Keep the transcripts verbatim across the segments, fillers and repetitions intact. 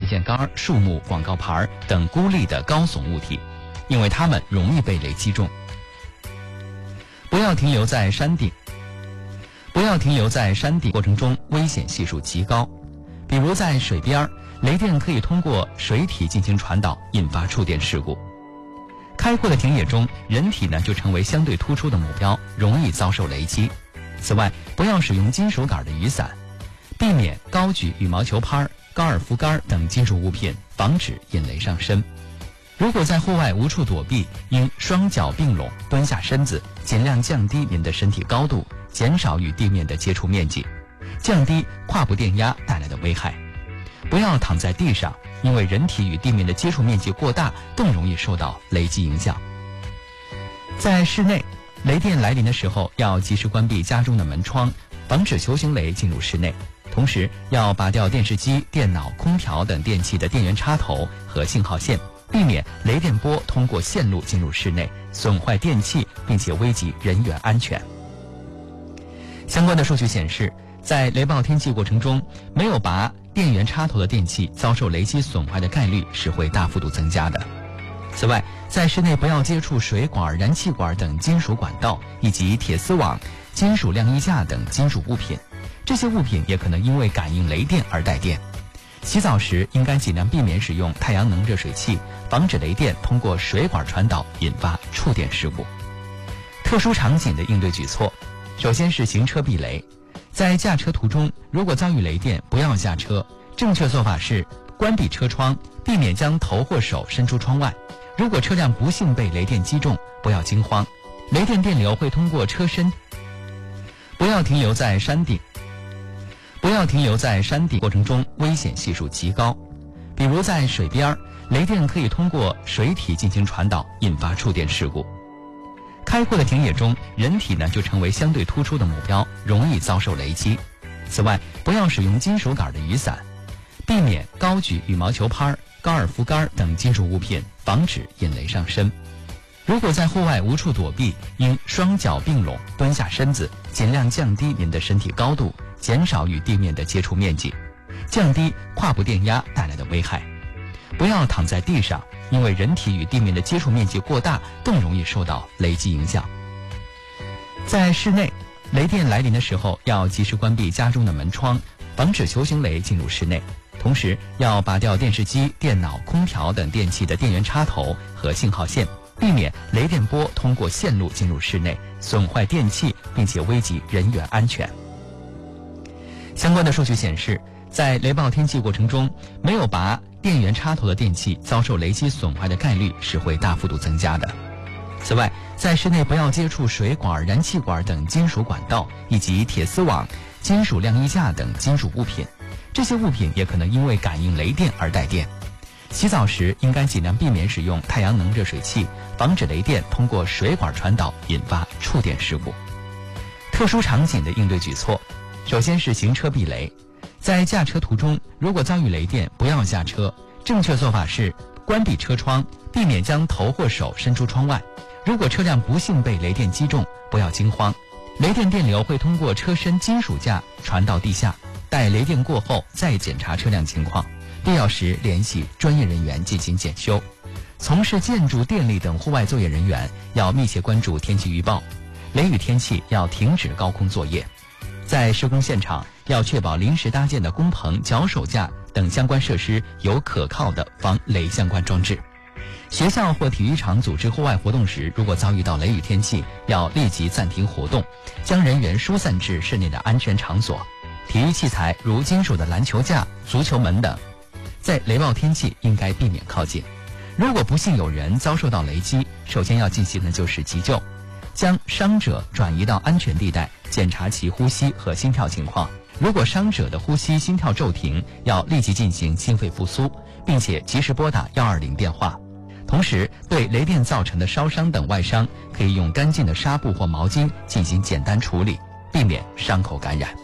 线杆、树木、广告牌等孤立的高耸物体，因为它们容易被雷击中。不要停留在山顶，不要停留在山顶过程中，危险系数极高。比如在水边，雷电可以通过水体进行传导，引发触电事故。开阔的田野中，人体呢就成为相对突出的目标，容易遭受雷击。此外，不要使用金属杆的雨伞，避免高举羽毛球拍、高尔夫杆等金属物品，防止引雷上身。如果在户外无处躲避，应双脚并拢，蹲下身子，尽量降低您的身体高度，减少与地面的接触面积，降低胯部电压带来的危害。不要躺在地上，因为人体与地面的接触面积过大，更容易受到雷击影响。在室内，雷电来临的时候，要及时关闭家中的门窗，防止球形雷进入室内。同时，要拔掉电视机、电脑、空调等电器的电源插头和信号线，避免雷电波通过线路进入室内，损坏电器，并且危及人员安全。相关的数据显示，在雷暴天气过程中，没有拔电源插头的电器遭受雷击损坏的概率是会大幅度增加的。此外，在室内不要接触水管、燃气管等金属管道，以及铁丝网、金属晾衣架等金属物品，这些物品也可能因为感应雷电而带电。洗澡时应该尽量避免使用太阳能热水器，防止雷电通过水管传导，引发触电事故。特殊场景的应对举措，首先是行车避雷。在驾车途中，如果遭遇雷电，不要下车。正确做法是关闭车窗，避免将头或手伸出窗外。如果车辆不幸被雷电击中，不要惊慌，雷电电流会通过车身。不要停留在山顶，不要停留在山顶过程中，危险系数极高。比如在水边，雷电可以通过水体进行传导，引发触电事故。开阔的田野中，人体呢就成为相对突出的目标，容易遭受雷击。此外，不要使用金属杆的雨伞，避免高举羽毛球拍、高尔夫杆等金属物品，防止引雷上身。如果在户外无处躲避，应双脚并拢，蹲下身子，尽量降低您的身体高度，减少与地面的接触面积，降低胯部电压带来的危害。不要躺在地上，因为人体与地面的接触面积过大，更容易受到雷击影响。在室内，雷电来临的时候，要及时关闭家中的门窗，防止球形雷进入室内。同时，要拔掉电视机、电脑、空调等电器的电源插头和信号线，避免雷电波通过线路进入室内，损坏电器，并且危及人员安全。相关的数据显示，在雷暴天气过程中，没有拔电源插头的电器遭受雷击损坏的概率是会大幅度增加的。此外，在室内不要接触水管、燃气管等金属管道，以及铁丝网、金属晾衣架等金属物品，这些物品也可能因为感应雷电而带电。洗澡时应该尽量避免使用太阳能热水器，防止雷电通过水管传导，引发触电事故。特殊场景的应对举措，首先是行车避雷。在驾车途中，如果遭遇雷电，不要下车。正确做法是关闭车窗，避免将头或手伸出窗外。如果车辆不幸被雷电击中，不要惊慌，雷电电流会通过车身金属架传到地下，待雷电过后再检查车辆情况，必要时联系专业人员进行检修。从事建筑、电力等户外作业人员要密切关注天气预报，雷雨天气要停止高空作业。在施工现场，要确保临时搭建的工棚、脚手架等相关设施有可靠的防雷相关装置。学校或体育场组织户外活动时，如果遭遇到雷雨天气，要立即暂停活动，将人员疏散至室内的安全场所。体育器材如金属的篮球架、足球门等，在雷暴天气应该避免靠近。如果不幸有人遭受到雷击，首先要进行的就是急救，将伤者转移到安全地带，检查其呼吸和心跳情况。如果伤者的呼吸、心跳骤停，要立即进行心肺复苏，并且及时拨打一二零电话。同时，对雷电造成的烧伤等外伤，可以用干净的纱布或毛巾进行简单处理，避免伤口感染。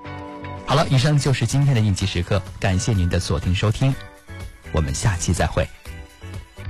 好了，以上就是今天的应急时刻，感谢您的锁定收听，我们下期再会。